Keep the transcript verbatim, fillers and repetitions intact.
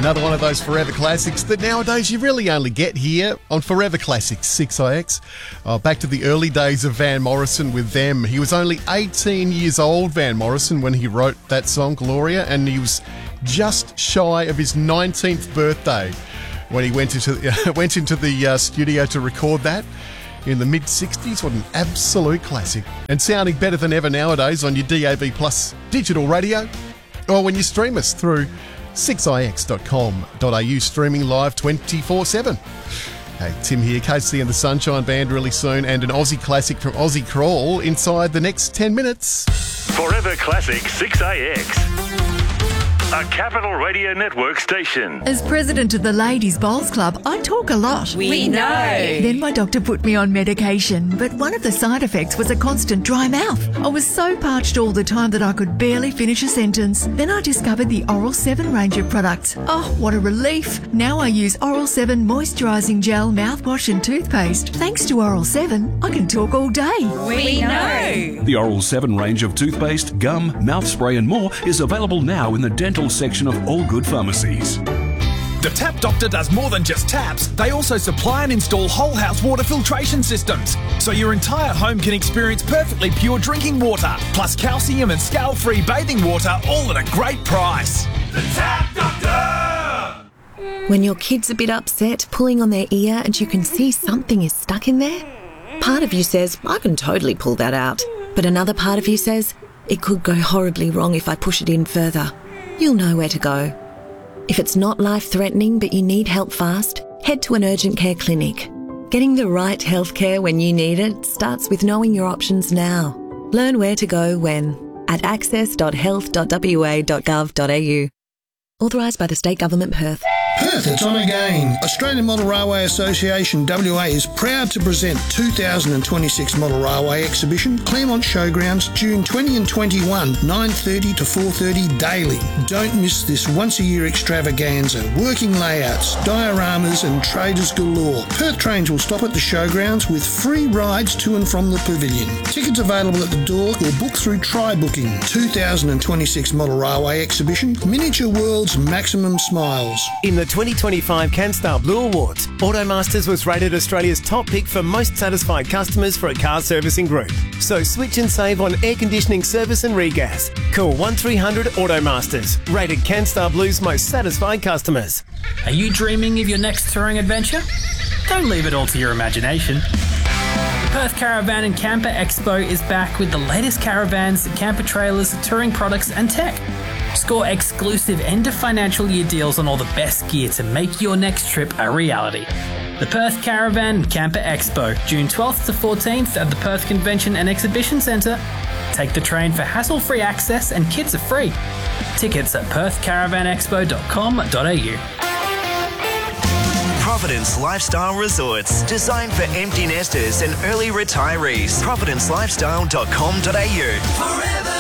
Another one of those forever classics that nowadays you really only get here on Forever Classics six I X. Oh, back to the early days of Van Morrison with them. He was only eighteen years old, Van Morrison, when he wrote that song, Gloria, and he was just shy of his nineteenth birthday when he went into, uh, went into the uh, studio to record that in the mid-sixties. What an absolute classic. And sounding better than ever nowadays on your D A B Plus digital radio, or when you stream us through six I X dot com dot A U, streaming live twenty-four seven. Hey, Tim here, Casey and the Sunshine Band really soon, and an Aussie classic from Aussie Crawl inside the next ten minutes. Forever Classic six I X, a Capital Radio Network station. As president of the Ladies Bowls Club, I talk a lot. We, we know. Then my doctor put me on medication, but one of the side effects was a constant dry mouth. I was so parched all the time that I could barely finish a sentence. Then I discovered the Oral seven range of products. Oh, what a relief. Now I use Oral seven moisturising gel, mouthwash and toothpaste. Thanks to Oral seven, I can talk all day. We, we know. The Oral seven range of toothpaste, gum, mouth spray and more is available now in the dental section of all good pharmacies. The Tap Doctor does more than just taps. They also supply and install whole house water filtration systems, so your entire home can experience perfectly pure drinking water, plus calcium and scale-free bathing water, all at a great price. The Tap Doctor! When your kid's a bit upset, pulling on their ear, and you can see something is stuck in there, part of you says, I can totally pull that out. But another part of you says, it could go horribly wrong if I push it in further. You'll know where to go. If it's not life-threatening but you need help fast, head to an urgent care clinic. Getting the right healthcare when you need it starts with knowing your options now. Learn where to go when at access dot health dot w a dot gov dot a u. Authorised by the State Government, Perth. Perth, it's on again. Australian Model Railway Association W A is proud to present two thousand twenty-six Model Railway Exhibition, Claremont Showgrounds, June twentieth and twenty-first, nine thirty to four thirty daily. Don't miss this once-a-year extravaganza. Working layouts, dioramas and traders galore. Perth trains will stop at the showgrounds with free rides to and from the pavilion. Tickets available at the door or book through Try Booking. two thousand twenty-six Model Railway Exhibition, Miniature World's Maximum Smiles. In the twenty twenty-five CanStar Blue Awards, Automasters was rated Australia's top pick for most satisfied customers for a car servicing group. So switch and save on air conditioning service and regas. Call one three hundred Automasters, rated CanStar Blue's most satisfied customers. Are you dreaming of your next touring adventure? Don't leave it all to your imagination. The Perth Caravan and Camper Expo is back with the latest caravans, camper trailers, touring products and tech. Score exclusive end of financial year deals on all the best gear to make your next trip a reality. The Perth Caravan and Camper Expo, June twelfth to fourteenth at the Perth Convention and Exhibition Centre. Take the train for hassle-free access and kids are free. Tickets at perth caravan expo dot com dot a u. Providence Lifestyle Resorts, designed for empty nesters and early retirees. providence lifestyle dot com dot a u.